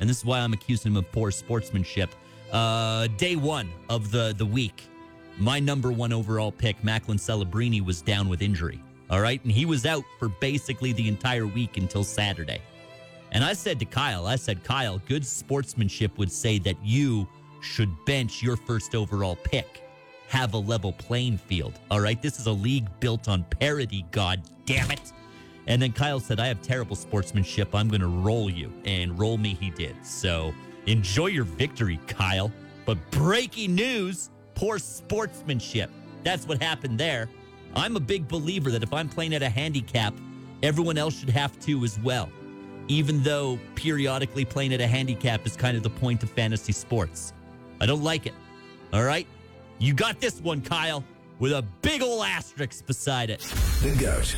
and this is why I'm accusing him of poor sportsmanship. Day one of the week, my number one overall pick, Macklin Celebrini, was down with injury. All right, and he was out for basically the entire week until Saturday. And I said to Kyle, Kyle, good sportsmanship would say that you should bench your first overall pick. Have a level playing field. All right, this is a league built on parity, god damn it. And then Kyle said, I have terrible sportsmanship. I'm going to roll you. And roll me he did. So enjoy your victory, Kyle. But breaking news, poor sportsmanship. That's what happened there. I'm a big believer that if I'm playing at a handicap, everyone else should have to as well. Even though periodically playing at a handicap is kind of the point of fantasy sports. I don't like it. All right? You got this one, Kyle, with a big ol' asterisk beside it. The GOAT.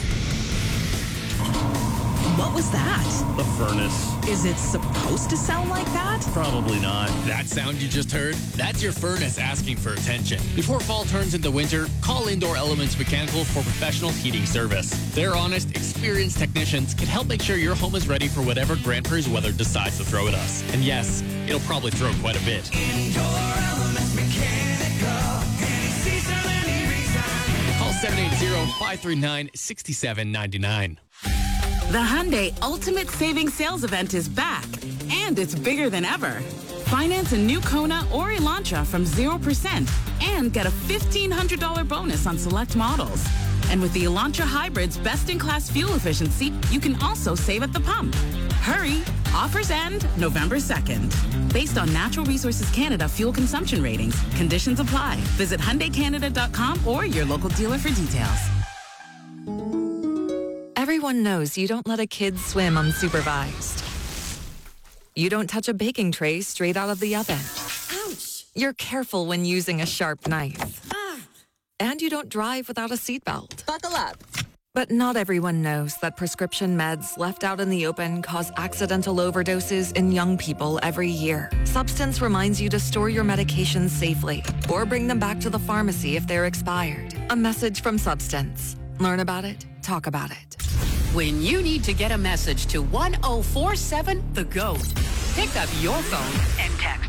What was that? The furnace. Is it supposed to sound like that? Probably not. That sound you just heard? That's your furnace asking for attention. Before fall turns into winter, call Indoor Elements Mechanical for professional heating service. Their honest, experienced technicians can help make sure your home is ready for whatever Grand Prairie weather decides to throw at us. And yes, it'll probably throw quite a bit. Indoor Elements Mechanical. Any season, any reason. Call 780-539-6799. The Hyundai Ultimate Savings Sales Event is back, and it's bigger than ever. Finance a new Kona or Elantra from 0% and get a $1,500 bonus on select models. And with the Elantra Hybrid's best-in-class fuel efficiency, you can also save at the pump. Hurry! Offers end November 2nd. Based on Natural Resources Canada fuel consumption ratings, conditions apply. Visit HyundaiCanada.com or your local dealer for details. Everyone knows you don't let a kid swim unsupervised. You don't touch a baking tray straight out of the oven. Ouch! You're careful when using a sharp knife. Ah! And you don't drive without a seatbelt. Buckle up. But not everyone knows that prescription meds left out in the open cause accidental overdoses in young people every year. Substance reminds you to store your medications safely or bring them back to the pharmacy if they're expired. A message from Substance. Learn about it. Talk about it. When you need to get a message to 1047 The GOAT, pick up your phone and text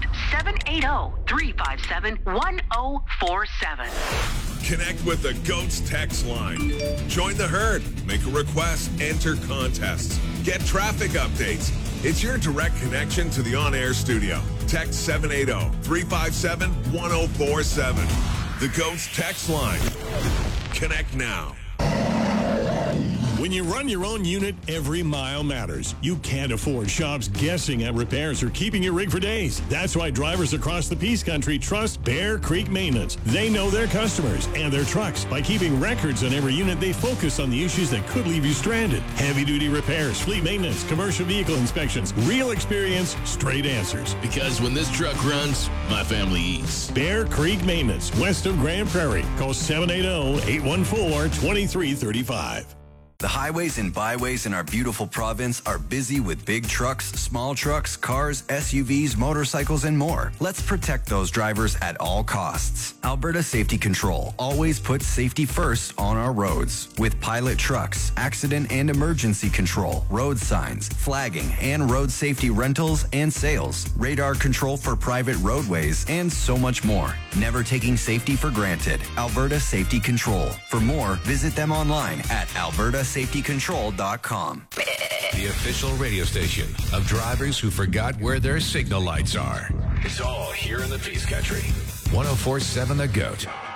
780-357-1047. Connect with the GOAT's text line. Join the herd. Make a request. Enter contests. Get traffic updates. It's your direct connection to the on-air studio. Text 780-357-1047. The GOAT's text line. Connect now. When you run your own unit, every mile matters. You can't afford shops guessing at repairs or keeping your rig for days. That's why drivers across the Peace Country trust Bear Creek Maintenance. They know their customers and their trucks. By keeping records on every unit, they focus on the issues that could leave you stranded. Heavy-duty repairs, fleet maintenance, commercial vehicle inspections, real experience, straight answers. Because when this truck runs, my family eats. Bear Creek Maintenance, west of Grand Prairie. Call 780-814-2335. The highways and byways in our beautiful province are busy with big trucks, small trucks, cars, SUVs, motorcycles, and more. Let's protect those drivers at all costs. Alberta Safety Control always puts safety first on our roads. With pilot trucks, accident and emergency control, road signs, flagging, and road safety rentals and sales, radar control for private roadways, and so much more. Never taking safety for granted. Alberta Safety Control. For more, visit them online at albertasafetycontrol.com. The official radio station of drivers who forgot where their signal lights are. It's all here in the Peace Country. 1047 The GOAT.